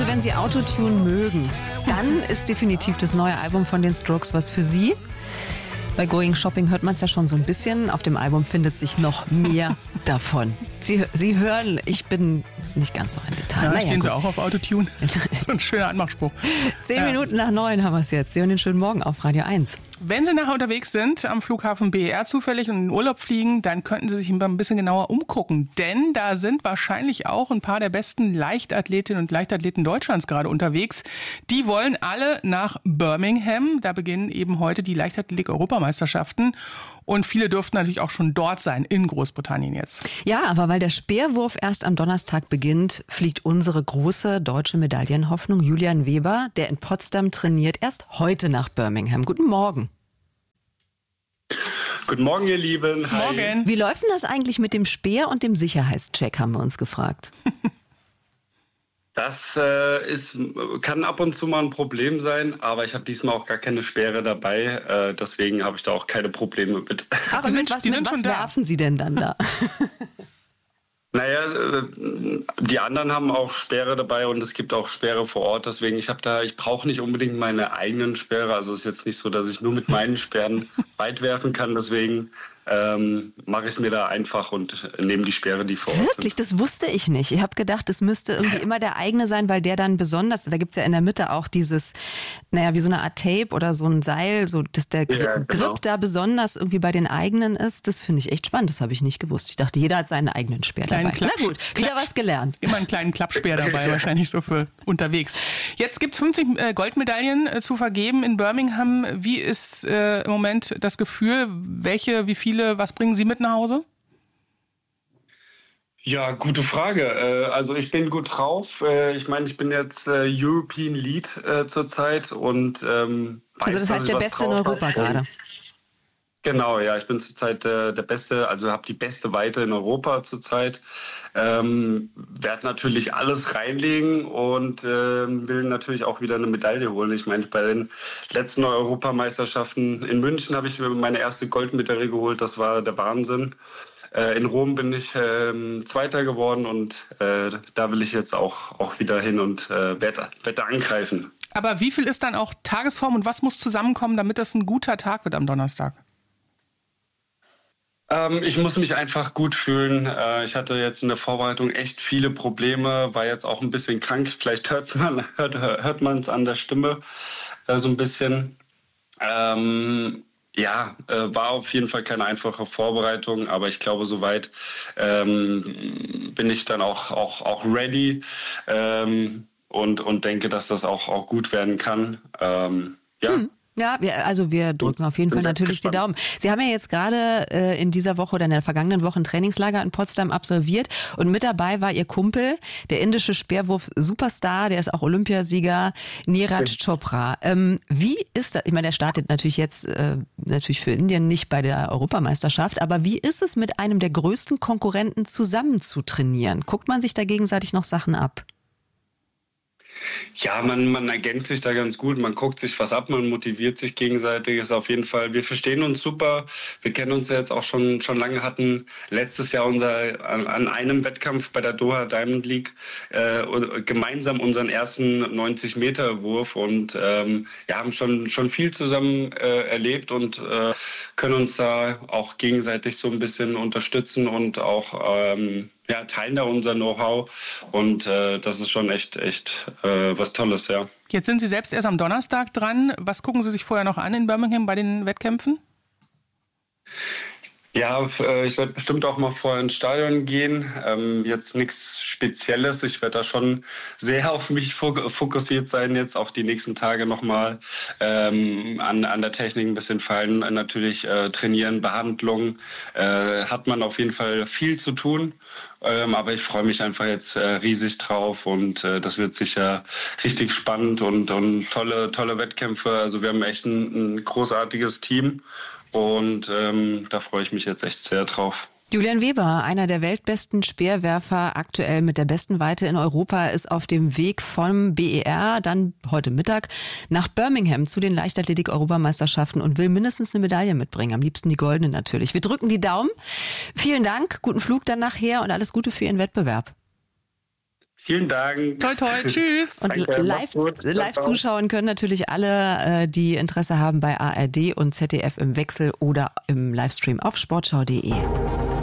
wenn Sie Autotune mögen, dann ist definitiv das neue Album von den Strokes was für Sie. Bei Going Shopping hört man es ja schon so ein bisschen. Auf dem Album findet sich noch mehr davon. Sie hören, ich bin nicht ganz so ein Detail. Ja, stehen Sie auch auf Autotune? Das ist so ein schöner Anmachspruch. 10 Minuten nach 9 haben wir es jetzt. Sie hören den schönen Morgen auf Radio 1. Wenn Sie nachher unterwegs sind, am Flughafen BER zufällig und in den Urlaub fliegen, dann könnten Sie sich ein bisschen genauer umgucken. Denn da sind wahrscheinlich auch ein paar der besten Leichtathletinnen und Leichtathleten Deutschlands gerade unterwegs. Die wollen alle nach Birmingham. Da beginnen eben heute die Leichtathletik-Europameisterschaften. Und viele dürften natürlich auch schon dort sein, in Großbritannien jetzt. Ja, aber weil der Speerwurf erst am Donnerstag beginnt, fliegt unsere große deutsche Medaillenhoffnung Julian Weber, der in Potsdam trainiert, erst heute nach Birmingham. Guten Morgen. Guten Morgen, ihr Lieben. Hi. Morgen. Wie läuft denn das eigentlich mit dem Speer und dem Sicherheitscheck, haben wir uns gefragt. Das kann ab und zu mal ein Problem sein, aber ich habe diesmal auch gar keine Speere dabei. Deswegen habe ich da auch keine Probleme mit. Ach, und mit was werfen Sie denn dann da? Naja, die anderen haben auch Speere dabei und es gibt auch Speere vor Ort. Deswegen, ich brauche nicht unbedingt meine eigenen Speere. Also es ist jetzt nicht so, dass ich nur mit meinen Speeren weit werfen kann. Deswegen mache ich es mir da einfach und nehme die Speere, die vor Ort sind. Wirklich? Das wusste ich nicht. Ich habe gedacht, es müsste irgendwie immer der eigene sein, weil der dann besonders, da gibt's ja in der Mitte auch dieses, wie so eine Art Tape oder so ein Seil, so dass der Grip da besonders irgendwie bei den eigenen ist. Das finde ich echt spannend. Das habe ich nicht gewusst. Ich dachte, jeder hat seinen eigenen Speer dabei. Na gut, wieder was gelernt. Immer einen kleinen Klappspeer dabei, wahrscheinlich so für unterwegs. Jetzt gibt's 50 Goldmedaillen zu vergeben in Birmingham. Wie ist im Moment das Gefühl? Wie viele, was bringen Sie mit nach Hause? Ja, gute Frage. Also ich bin gut drauf. Ich meine, ich bin jetzt European Lead zurzeit und also das heißt der Beste in Europa gerade. Genau, ja, ich bin zurzeit der Beste, also habe die beste Weite in Europa zurzeit. Werde natürlich alles reinlegen und will natürlich auch wieder eine Medaille holen. Ich meine, bei den letzten Europameisterschaften in München habe ich mir meine erste Goldmedaille geholt. Das war der Wahnsinn. In Rom bin ich Zweiter geworden und da will ich jetzt auch wieder hin und werde angreifen. Aber wie viel ist dann auch Tagesform und was muss zusammenkommen, damit das ein guter Tag wird am Donnerstag? Ich muss mich einfach gut fühlen. Ich hatte jetzt in der Vorbereitung echt viele Probleme, war jetzt auch ein bisschen krank. Vielleicht hört man es an der Stimme so ein bisschen. War auf jeden Fall keine einfache Vorbereitung, aber ich glaube, soweit bin ich dann auch ready und denke, dass das auch gut werden kann. Ja, wir drücken auf jeden Fall natürlich die Daumen. Sie haben ja jetzt gerade in dieser Woche oder in der vergangenen Woche ein Trainingslager in Potsdam absolviert und mit dabei war Ihr Kumpel, der indische Speerwurf-Superstar, der ist auch Olympiasieger, Neeraj Chopra. Wie ist das? Ich meine, der startet natürlich jetzt natürlich für Indien nicht bei der Europameisterschaft, aber wie ist es, mit einem der größten Konkurrenten zusammen zu trainieren? Guckt man sich da gegenseitig noch Sachen ab? Ja, man ergänzt sich da ganz gut, man guckt sich was ab, man motiviert sich gegenseitig, ist auf jeden Fall, wir verstehen uns super, wir kennen uns ja jetzt auch schon lange, hatten letztes Jahr an einem Wettkampf bei der Doha Diamond League gemeinsam unseren ersten 90-Meter-Wurf und haben schon viel zusammen erlebt und können uns da auch gegenseitig so ein bisschen unterstützen und auch teilen da unser Know-how und das ist schon echt was Tolles, ja. Jetzt sind Sie selbst erst am Donnerstag dran. Was gucken Sie sich vorher noch an in Birmingham bei den Wettkämpfen? Ja, ich werde bestimmt auch mal vorher ins Stadion gehen. Jetzt nichts Spezielles. Ich werde da schon sehr auf mich fokussiert sein, jetzt auch die nächsten Tage nochmal an der Technik ein bisschen feilen. Natürlich trainieren, Behandlung. Hat man auf jeden Fall viel zu tun. Aber ich freue mich einfach jetzt riesig drauf und das wird sicher richtig spannend und tolle Wettkämpfe. Also wir haben echt ein großartiges Team. Und da freue ich mich jetzt echt sehr drauf. Julian Weber, einer der weltbesten Speerwerfer, aktuell mit der besten Weite in Europa, ist auf dem Weg vom BER, dann heute Mittag, nach Birmingham zu den Leichtathletik-Europameisterschaften und will mindestens eine Medaille mitbringen. Am liebsten die goldene natürlich. Wir drücken die Daumen. Vielen Dank, guten Flug dann nachher und alles Gute für Ihren Wettbewerb. Vielen Dank. Toi, toi, tschüss. Und Danke, live zuschauen können natürlich alle, die Interesse haben bei ARD und ZDF im Wechsel oder im Livestream auf sportschau.de.